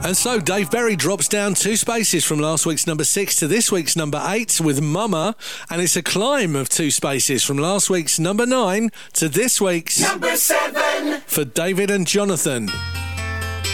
And so Dave Berry drops down 2 spaces from last week's number 6 to this week's number 8 with Mama, and it's a climb of 2 spaces from last week's number 9 to this week's number 7 for David and Jonathan.